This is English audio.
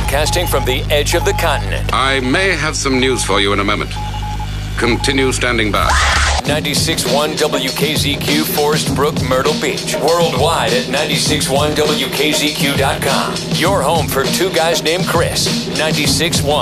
broadcasting from the edge of the continent. I may have some news for you in a moment. Continue standing by. 96.1 WKZQ, Forest Brook, Myrtle Beach. Worldwide at 96.1WKZQ.com. Your home for two guys named Chris. 96.1